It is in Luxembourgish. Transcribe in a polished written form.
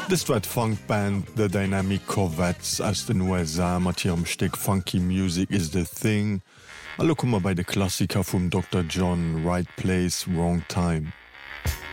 Das war Funkband The Dynamic Corvettes aus den USA mat ihrem Stück Funky Music is the Thing. Alle kummer bei de Klassiker vum Dr. John, Right Place, Wrong Time.